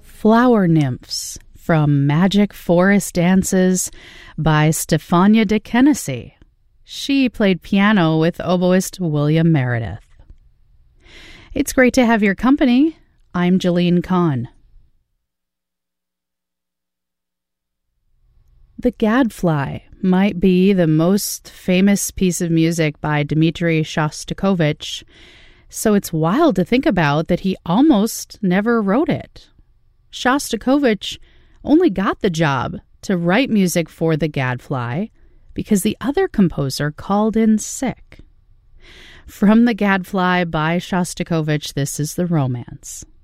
Flower Nymphs from Magic Forest Dances by Stefania de Kenesey. She played piano with oboist William Meredith. It's great to have your company. I'm Jalene Kahn. The Gadfly might be the most famous piece of music by Dmitri Shostakovich, so it's wild to think about that he almost never wrote it. Shostakovich only got the job to write music for The Gadfly because the other composer called in sick. From The Gadfly by Shostakovich, this is The Romance.